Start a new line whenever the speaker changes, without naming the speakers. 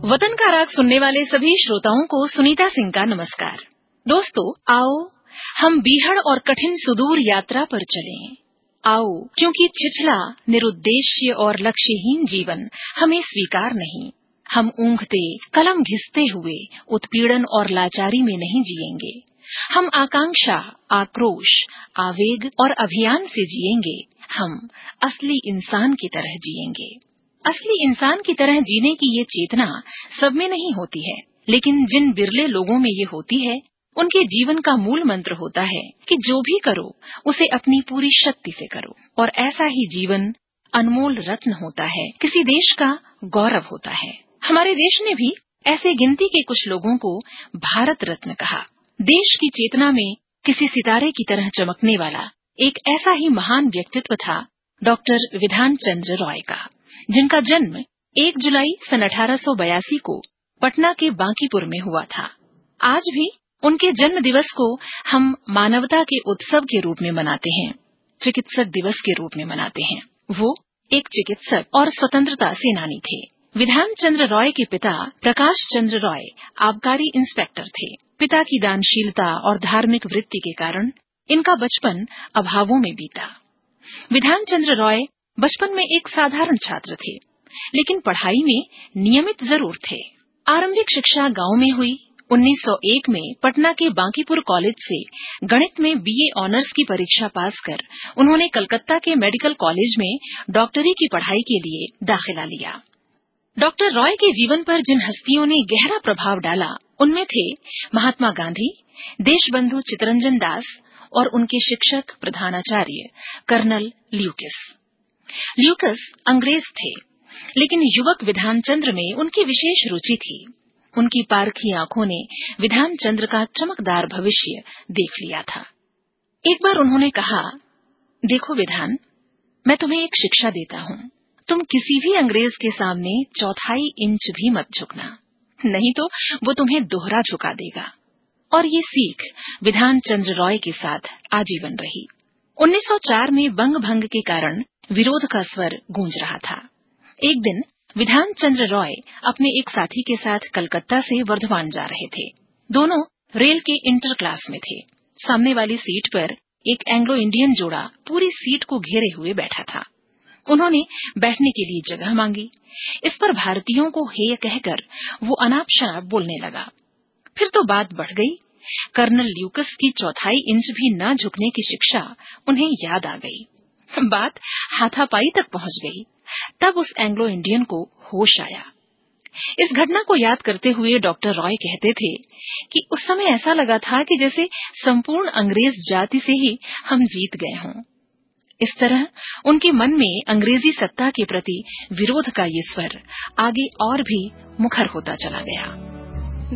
वतन का राग सुनने वाले सभी श्रोताओं को सुनीता सिंह का नमस्कार। दोस्तों, आओ हम बीहड़ और कठिन सुदूर यात्रा पर चलें। आओ, क्योंकि छिछला, निरुद्देश्य और लक्ष्यहीन जीवन हमें स्वीकार नहीं। हम ऊँघते, कलम घिसते हुए उत्पीड़न और लाचारी में नहीं जिएंगे। हम आकांक्षा, आक्रोश, आवेग और अभियान से जिएंगे। हम असली इंसान की तरह जिएंगे। असली इंसान की तरह जीने की ये चेतना सब में नहीं होती है, लेकिन जिन बिरले लोगों में ये होती है, उनके जीवन का मूल मंत्र होता है कि जो भी करो उसे अपनी पूरी शक्ति से करो। और ऐसा ही जीवन अनमोल रत्न होता है, किसी देश का गौरव होता है। हमारे देश ने भी ऐसे गिनती के कुछ लोगों को भारत रत्न कहा। देश की चेतना में किसी सितारे की तरह चमकने वाला एक ऐसा ही महान व्यक्तित्व था डॉक्टर विधान चंद्र रॉय का, जिनका जन्म 1 जुलाई सन 1882 को पटना के बांकीपुर में हुआ था। आज भी उनके जन्म दिवस को हम मानवता के उत्सव के रूप में मनाते हैं, चिकित्सक दिवस के रूप में मनाते हैं। वो एक चिकित्सक और स्वतंत्रता सेनानी थे। विधान चंद्र रॉय के पिता प्रकाश चंद्र रॉय आबकारी इंस्पेक्टर थे। पिता की दानशीलता और धार्मिक वृत्ति के कारण इनका बचपन अभावों में बीता। विधान चंद्र रॉय बचपन में एक साधारण छात्र थे, लेकिन पढ़ाई में नियमित जरूर थे। आरंभिक शिक्षा गांव में हुई। 1901 में पटना के बांकीपुर कॉलेज से गणित में बीए ऑनर्स की परीक्षा पास कर उन्होंने कलकत्ता के मेडिकल कॉलेज में डॉक्टरी की पढ़ाई के लिए दाखिला लिया। डॉक्टर रॉय के जीवन पर जिन हस्तियों ने गहरा प्रभाव डाला, उनमें थे महात्मा गांधी, देशबंधु चित्तरंजन दास और उनके शिक्षक प्रधानाचार्य कर्नल ल्यूकस। ल्यूकस अंग्रेज थे, लेकिन युवक विधान चंद्र में उनकी विशेष रुचि थी। उनकी पारखी आंखों ने विधान चंद्र का चमकदार भविष्य देख लिया था। एक बार उन्होंने कहा, देखो विधान, मैं तुम्हें एक शिक्षा देता हूँ। तुम किसी भी अंग्रेज के सामने 1/4 इंच भी मत झुकना, नहीं तो वो तुम्हें दोहरा झुका देगा। और ये सीख विधान चंद्र रॉय के साथ आजीवन रही। 1904 में बंग भंग के कारण विरोध का स्वर गूंज रहा था। एक दिन विधान चंद्र रॉय अपने एक साथी के साथ कलकत्ता से वर्धमान जा रहे थे। दोनों रेल के इंटर क्लास में थे। सामने वाली सीट पर एक एंग्लो इंडियन जोड़ा पूरी सीट को घेरे हुए बैठा था। उन्होंने बैठने के लिए जगह मांगी। इस पर भारतीयों को हेय कहकर वो अनाप शनाप बोलने लगा। फिर तो बात बढ़ गई। कर्नल ल्यूकस की 1/4 इंच भी न झुकने की शिक्षा उन्हें याद आ गई। बात हाथापाई तक पहुंच गई। तब उस एंग्लो इंडियन को होश आया। इस घटना को याद करते हुए डॉक्टर रॉय कहते थे कि उस समय ऐसा लगा था कि जैसे संपूर्ण अंग्रेज जाति से ही हम जीत गए हों। इस तरह उनके मन में अंग्रेजी सत्ता के प्रति विरोध का ये स्वर आगे और भी मुखर होता चला गया।